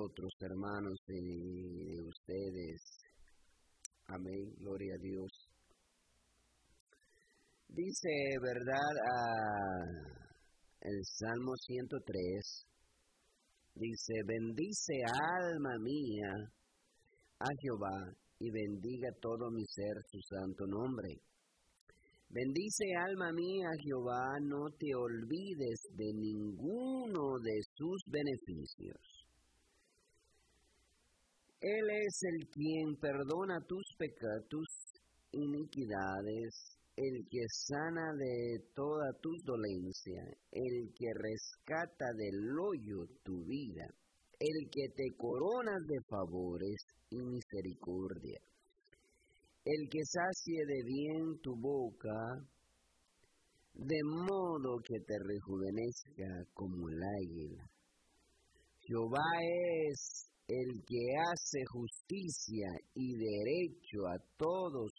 nosotros, hermanos, y de ustedes. Amén, gloria a Dios. Dice, ¿verdad? El Salmo 103, dice, bendice alma mía a Jehová y bendiga todo mi ser su santo nombre. Bendice alma mía a Jehová, no te olvides de ninguno de sus beneficios. Él es el quien perdona tus pecados, iniquidades, el que sana de toda tus dolencias, el que rescata del hoyo tu vida, el que te coronas de favores y misericordia, el que sacie de bien tu boca, de modo que te rejuvenezca como el águila. Jehová es el que hace justicia y derecho a todos.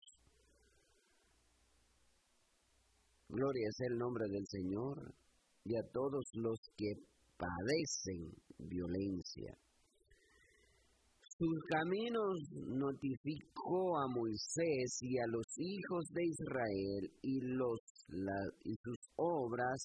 Gloria es el nombre del Señor, y a todos los que padecen violencia. Sus caminos notificó a Moisés y a los hijos de Israel, y sus obras,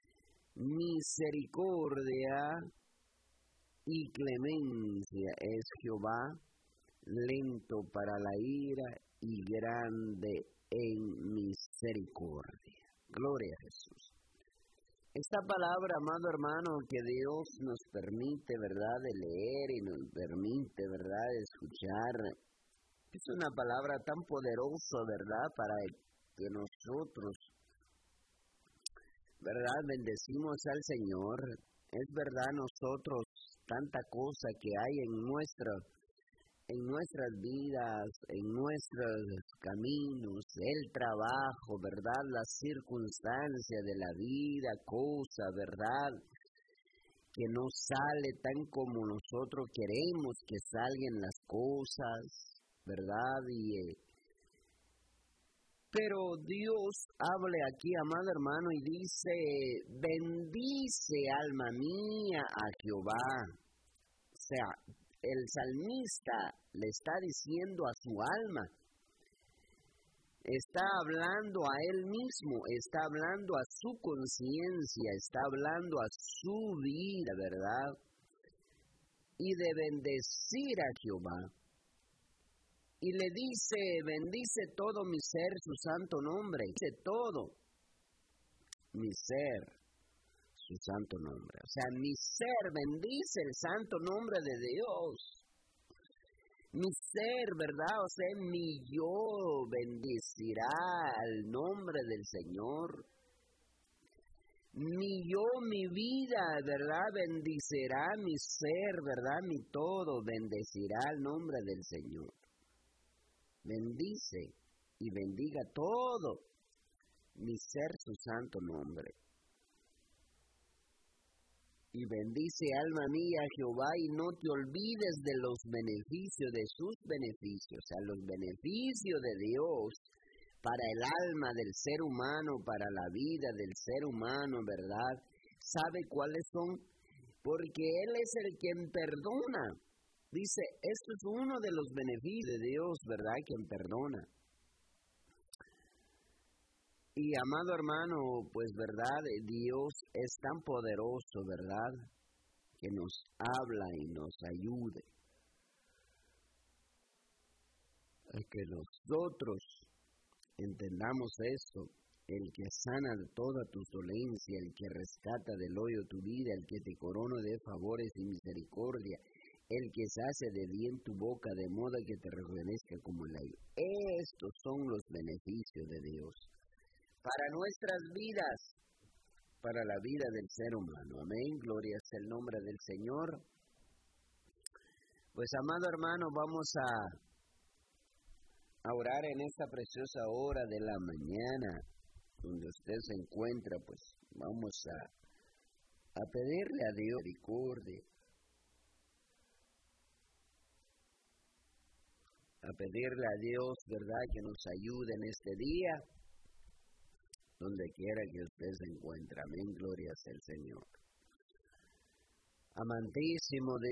misericordia y clemencia es Jehová, lento para la ira y grande en misericordia. Gloria a Jesús. Esta palabra, amado hermano, que Dios nos permite, ¿verdad?, de leer y nos permite, ¿verdad?, de escuchar, es una palabra tan poderosa, ¿verdad?, para que nosotros, ¿verdad?, bendecimos al Señor. Es verdad, nosotros, tanta cosa que hay en nuestras vidas, en nuestros caminos, el trabajo, ¿verdad?, las circunstancias de la vida, cosas, ¿verdad?, que no sale tan como nosotros queremos que salgan las cosas, ¿verdad? Pero Dios habla aquí, amado hermano, y dice, bendice alma mía a Jehová. O sea, el salmista le está diciendo a su alma, está hablando a él mismo, está hablando a su conciencia, está hablando a su vida, ¿verdad? Y de bendecir a Jehová. Y le dice, bendice todo mi ser su santo nombre, dice todo mi ser su santo nombre. O sea, mi ser bendice el santo nombre de Dios. Mi ser, ¿verdad? O sea, mi yo bendecirá el nombre del Señor. Mi yo, mi vida, ¿verdad? Bendecirá mi ser, ¿verdad? Mi todo bendecirá el nombre del Señor. Bendice y bendiga todo mi ser su santo nombre. Y bendice alma mía a Jehová y no te olvides de los beneficios, de sus beneficios, o sea, los beneficios de Dios para el alma del ser humano, para la vida del ser humano, ¿verdad? ¿Sabe cuáles son? Porque Él es el quien perdona. Dice, esto es uno de los beneficios de Dios, ¿verdad? Quien perdona. Y amado hermano, pues verdad, Dios es tan poderoso, ¿verdad?, que nos habla y nos ayude. A que nosotros entendamos esto, el que sana de toda tu dolencia, el que rescata del hoyo tu vida, el que te corona de favores y misericordia, el que se hace de bien tu boca de modo que te rejuvenezca como el aire. Estos son los beneficios de Dios para nuestras vidas, para la vida del ser humano. Amén, gloria es el nombre del Señor. Pues amado hermano, vamos a orar en esta preciosa hora de la mañana, donde usted se encuentra, pues vamos a pedirle a Dios misericordia, a pedirle a Dios, ¿verdad?, que nos ayude en este día, donde quiera que usted se encuentre. Amén, gloria sea el Señor. Amantísimo Dios.